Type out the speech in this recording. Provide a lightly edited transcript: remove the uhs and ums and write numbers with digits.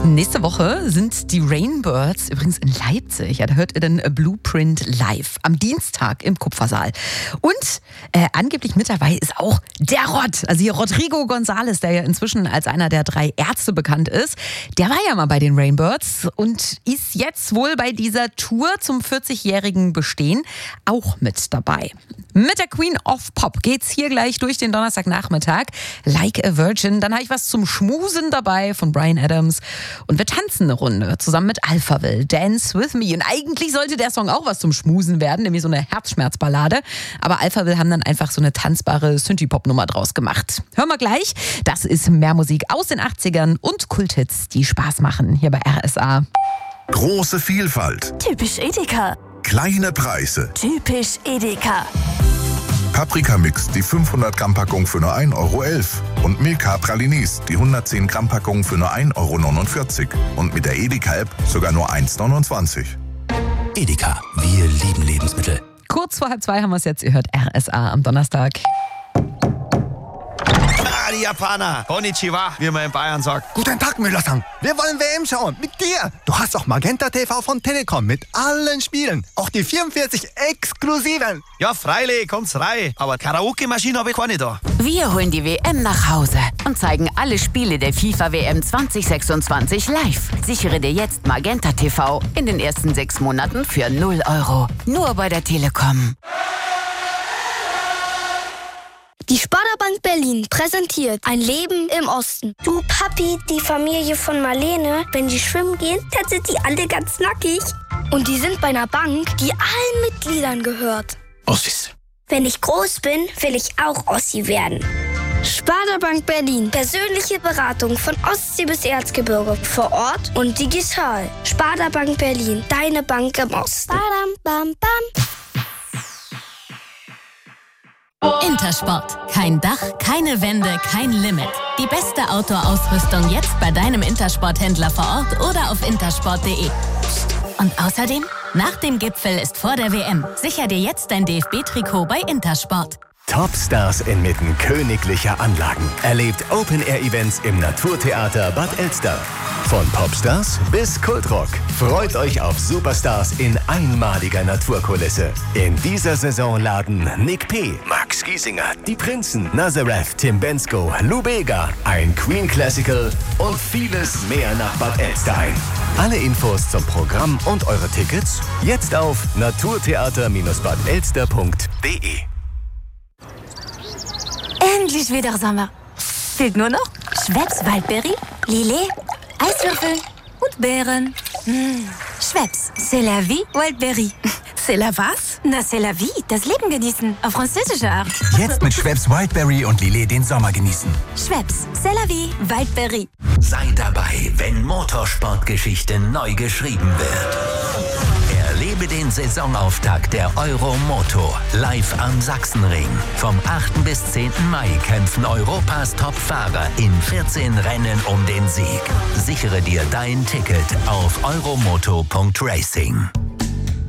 Nächste Woche sind die Rainbirds übrigens in Leipzig. Ja, da hört ihr dann Blueprint live am Dienstag im Kupfersaal. Und angeblich mit dabei ist auch der Rod. Also hier Rodrigo González, der ja inzwischen als einer der 3 Ärzte bekannt ist. Der war ja mal bei den Rainbirds und ist jetzt wohl bei dieser Tour zum 40-jährigen Bestehen auch mit dabei. Mit der Queen of Pop geht's hier gleich durch den Donnerstagnachmittag. Like a Virgin. Dann habe ich was zum Schmusen dabei von Bryan Adams. Und wir tanzen eine Runde zusammen mit Alphaville. Dance with me. Und eigentlich sollte der Song auch was zum Schmusen werden, nämlich so eine Herzschmerzballade. Aber Alphaville haben dann einfach so eine tanzbare Synthie-Pop-Nummer draus gemacht. Hören wir gleich. Das ist mehr Musik aus den 80ern und Kulthits, die Spaß machen. Hier bei RSA. Große Vielfalt. Typisch Edeka. Kleine Preise. Typisch Edeka. Paprika-Mix, die 500-Gramm-Packung für nur 1,11 € und Milka Pralines, die 110-Gramm-Packung für nur 1,49 € und mit der Edeka-App sogar nur 1,29 €. Edeka, wir lieben Lebensmittel. Kurz vor 1:30 haben wir es jetzt. Ihr hört RSA am Donnerstag. Die Japaner. Konnichiwa, wie man in Bayern sagt. Guten Tag, Müller-san. Wir wollen WM schauen. Mit dir. Du hast doch Magenta TV von Telekom mit allen Spielen. Auch die 44 exklusiven. Ja, freilich, kommt's rein. Aber Karaoke-Maschine habe ich keine da. Wir holen die WM nach Hause und zeigen alle Spiele der FIFA-WM 2026 live. Sichere dir jetzt Magenta TV in den ersten 6 Monaten für 0 €. Nur bei der Telekom. Die Sparda-Bank Berlin präsentiert ein Leben im Osten. Du Papi, die Familie von Marlene, wenn die schwimmen gehen, dann sind die alle ganz nackig. Und die sind bei einer Bank, die allen Mitgliedern gehört. Ossis. Wenn ich groß bin, will ich auch Ossi werden. Sparda-Bank Berlin. Persönliche Beratung von Ostsee bis Erzgebirge. Vor Ort und digital. Sparda-Bank Berlin. Deine Bank im Osten. Badam, bam, bam. Intersport. Kein Dach, keine Wände, kein Limit. Die beste Outdoor-Ausrüstung jetzt bei deinem Intersport-Händler vor Ort oder auf intersport.de. Und außerdem, nach dem Gipfel ist vor der WM. Sicher dir jetzt dein DFB-Trikot bei Intersport. Topstars inmitten königlicher Anlagen. Erlebt Open-Air-Events im Naturtheater Bad Elster. Von Popstars bis Kultrock. Freut euch auf Superstars in einmaliger Naturkulisse. In dieser Saison laden Nick P., Max Giesinger, Die Prinzen, Nazareth, Tim Bensko, Lou Bega, ein Queen Classical und vieles mehr nach Bad Elster ein. Alle Infos zum Programm und eure Tickets jetzt auf naturtheater-badelster.de. Endlich wieder Sommer. Fehlt nur noch Schweppes Waldbeere, Lillet, Eiswürfel und Beeren. Schweppes, c'est la vie, Wildberry. C'est la was? Na, c'est la vie, das Leben genießen, auf französische Art. Jetzt mit Schweppes Wildberry und Lillet den Sommer genießen. Schweppes, c'est la vie, Wildberry. Sei dabei, wenn Motorsportgeschichte neu geschrieben wird. Erlebe den Saisonauftakt der Euromoto live am Sachsenring. Vom 8. bis 10. Mai kämpfen Europas Top-Fahrer in 14 Rennen um den Sieg. Sichere dir dein Ticket auf euromoto.racing.